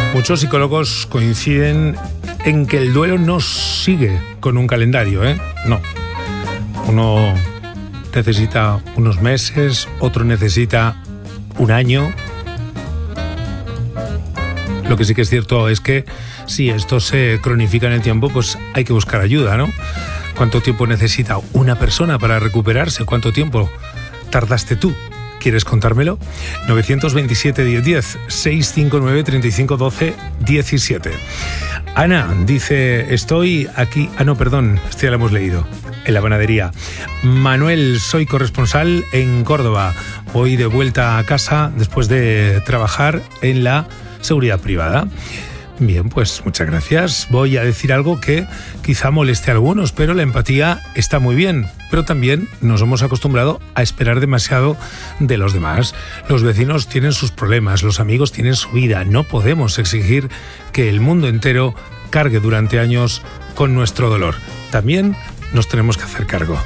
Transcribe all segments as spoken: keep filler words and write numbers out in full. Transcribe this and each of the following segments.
Muchos psicólogos coinciden en que el duelo no sigue con un calendario, ¿eh? No. Uno necesita unos meses, otro necesita un año. Lo que sí que es cierto es que si esto se cronifica en el tiempo, pues hay que buscar ayuda, ¿no? ¿Cuánto tiempo necesita una persona para recuperarse? ¿Cuánto tiempo tardaste tú? ¿Quieres contármelo? nueve dos siete, diez, diez, seis cinco nueve, tres cinco uno dos, uno siete. Ana dice, estoy aquí... Ah, no, perdón, esto ya lo hemos leído. En la panadería. Manuel, soy corresponsal en Córdoba. Voy de vuelta a casa después de trabajar en la seguridad privada. Bien, pues muchas gracias. Voy a decir algo que quizá moleste a algunos, pero la empatía está muy bien. Pero también nos hemos acostumbrado a esperar demasiado de los demás. Los vecinos tienen sus problemas, los amigos tienen su vida. No podemos exigir que el mundo entero cargue durante años con nuestro dolor. También nos tenemos que hacer cargo.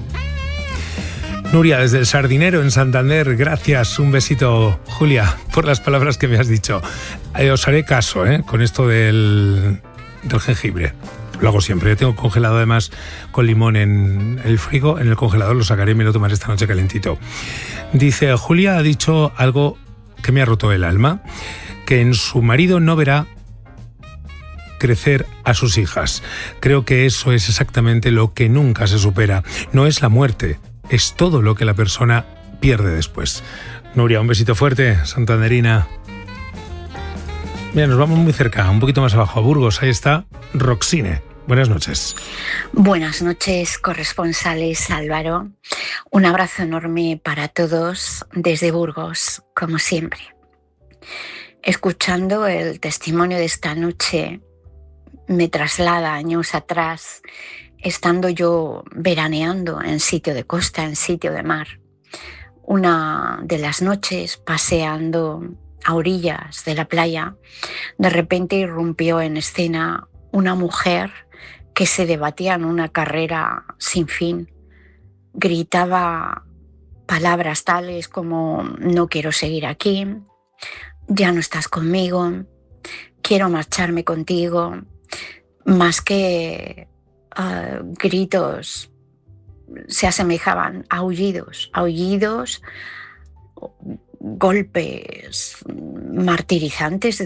Nuria, desde el Sardinero, en Santander, gracias, un besito. Julia, por las palabras que me has dicho. Eh, os haré caso, ¿eh? Con esto del, del jengibre. Lo hago siempre. Yo tengo congelado además con limón en el frigo. En el congelador lo sacaré y me lo tomaré esta noche calentito. Dice, Julia ha dicho algo que me ha roto el alma, que en su marido no verá crecer a sus hijas. Creo que eso es exactamente lo que nunca se supera. No es la muerte, es todo lo que la persona pierde después. Nuria, un besito fuerte, santanderina. Mira, nos vamos muy cerca, un poquito más abajo, a Burgos. Ahí está Roxine. Buenas noches. Buenas noches, corresponsales, Álvaro. Un abrazo enorme para todos desde Burgos, como siempre. Escuchando el testimonio de esta noche, me traslada años atrás, estando yo veraneando en sitio de costa, en sitio de mar. Una de las noches, paseando a orillas de la playa, de repente irrumpió en escena una mujer que se debatía en una carrera sin fin. Gritaba palabras tales como no quiero seguir aquí, ya no estás conmigo, quiero marcharme contigo. Más que uh, gritos, se asemejaban a aullidos, aullidos, golpes martirizantes